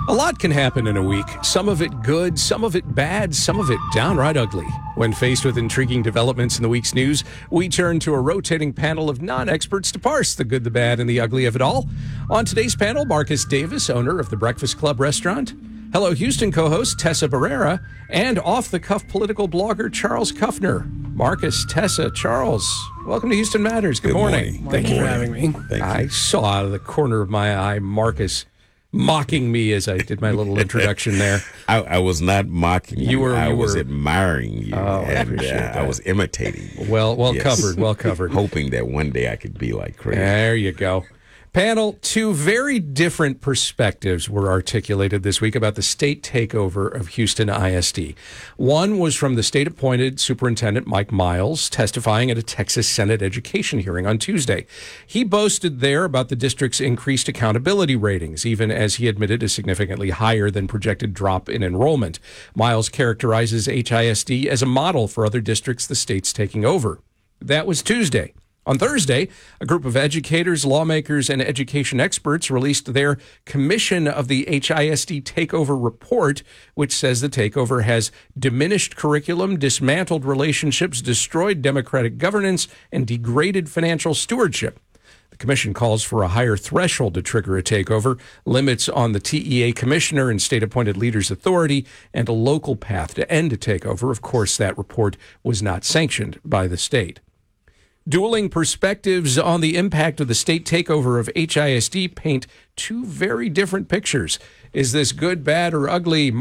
A lot can happen in a week. Some of it good, some of it bad, some of it downright ugly. When faced with intriguing developments in the week's news, we turn to a rotating panel of non-experts to parse the good, the bad, and the ugly of it all. On today's panel, Marcus Davis, owner of the Breakfast Club restaurant, Hello Houston co-host Tessa Barrera, and off-the-cuff political blogger Charles Kuffner. Marcus, Tessa, Charles, welcome to Houston Matters. Good morning. Thank you for having me. I saw out of the corner of my eye Marcus mocking me as I did my little introduction there. I was not mocking you. I was admiring you. Oh, I was imitating you. Well covered. Hoping that one day I could be like Chris. There you go. Panel, two very different perspectives were articulated this week about the state takeover of Houston ISD. One was from the state-appointed Superintendent Mike Miles, testifying at a Texas Senate education hearing on Tuesday. He boasted there about the district's increased accountability ratings, even as he admitted a significantly higher than projected drop in enrollment. Miles characterizes HISD as a model for other districts the state's taking over. That was Tuesday. On Thursday, a group of educators, lawmakers, and education experts released their Commission of the HISD Takeover Report, which says the takeover has diminished curriculum, dismantled relationships, destroyed democratic governance, and degraded financial stewardship. The commission calls for a higher threshold to trigger a takeover, limits on the TEA commissioner and state-appointed leaders' authority, and a local path to end a takeover. Of course, that report was not sanctioned by the state. Dueling perspectives on the impact of the state takeover of HISD paint two very different pictures. Is this good, bad, or ugly?